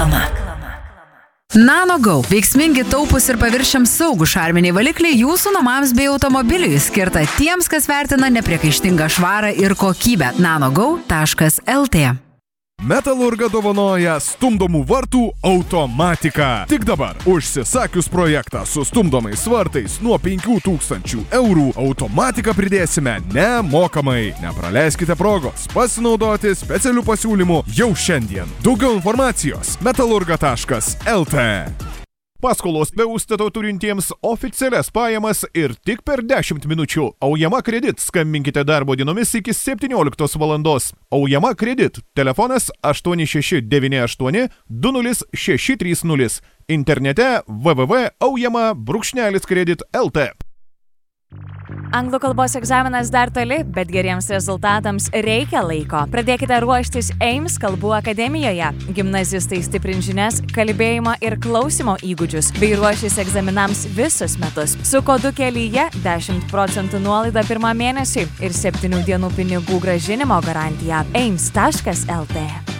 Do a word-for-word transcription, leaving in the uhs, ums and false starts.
Reklama. NanoGo – veiksmingi, taupūs ir paviršiams saugų šarminiai valikliai jūsų namams bei automobiliui, skirta tiems, kas vertina nepriekaištingą švarą ir kokybę. nanogo taškas lt. Metalurga dovanoja stumdomų vartų automatiką. Tik dabar užsisakius projektą su stumdomais vartais nuo penkių tūkstančių eurų automatiką pridėsime nemokamai. Nepraleiskite progos pasinaudoti specialių pasiūlymų jau šiandien. Daugiau informacijos metalurga taškas lt. Paskolos be užstato turintiems oficialias pajamas ir tik per dešimt minučių. Aujama Kredit. Skambinkite darbo dienomis iki septynioliktos valandos. Aujama Kredit. Telefonas aštuoni šeši devyni aštuoni du nulis šeši trys nulis. Internete w w w taškas aujama brūkšnelis kredit taškas lt. Anglų kalbos egzaminas dar toli, bet geriems rezultatams reikia laiko. Pradėkite ruoštis EIMS kalbų akademijoje. Gimnazistai stiprins žinias, kalbėjimo ir klausimo įgūdžius, bei ruošis egzaminams visus metus. Su kodu kelyje dešimt procentų nuolaida pirmą mėnesį ir septynių dienų pinigų grąžinimo garantija. eims taškas lt.